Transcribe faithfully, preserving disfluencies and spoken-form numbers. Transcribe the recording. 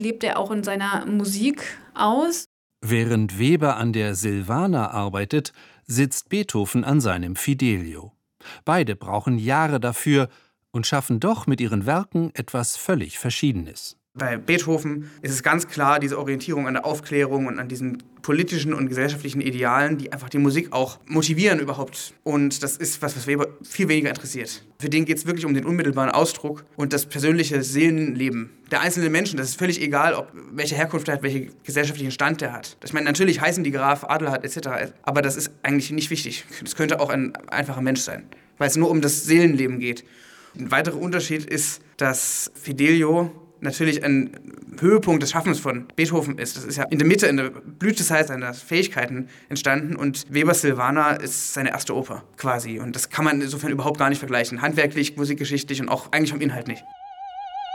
lebt er auch in seiner Musik aus. Während Weber an der Silvana arbeitet, sitzt Beethoven an seinem Fidelio. Beide brauchen Jahre dafür und schaffen doch mit ihren Werken etwas völlig Verschiedenes. Bei Beethoven ist es ganz klar diese Orientierung an der Aufklärung und an diesen politischen und gesellschaftlichen Idealen, die einfach die Musik auch motivieren überhaupt. Und das ist was, was Weber viel weniger interessiert. Für den geht es wirklich um den unmittelbaren Ausdruck und das persönliche Seelenleben der einzelnen Menschen. Das ist völlig egal, ob welche Herkunft er hat, welchen gesellschaftlichen Stand er hat. Ich meine, natürlich heißen die Graf, Adelheid et cetera, aber das ist eigentlich nicht wichtig. Das könnte auch ein einfacher Mensch sein, weil es nur um das Seelenleben geht. Ein weiterer Unterschied ist, dass Fidelio natürlich ein Höhepunkt des Schaffens von Beethoven ist. Das ist ja in der Mitte, in der Blütezeit seiner Fähigkeiten entstanden und Webers Silvana ist seine erste Oper quasi. Und das kann man insofern überhaupt gar nicht vergleichen. Handwerklich, musikgeschichtlich und auch eigentlich vom Inhalt nicht.